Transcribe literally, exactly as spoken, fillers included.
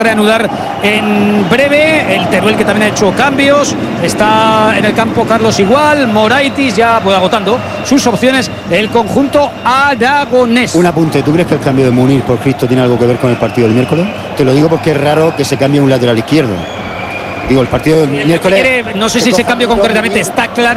Reanudar en breve. El Teruel, que también ha hecho cambios, está en el campo Carlos igual, Moraitis ya pues, agotando sus opciones, el conjunto aragonés. Un apunte, ¿tú crees que el cambio de Munir por Cristo tiene algo que ver con el partido del miércoles? Te lo digo porque es raro que se cambie un lateral izquierdo. Digo, el partido del miércoles... No sé si ese cambio concretamente está claro.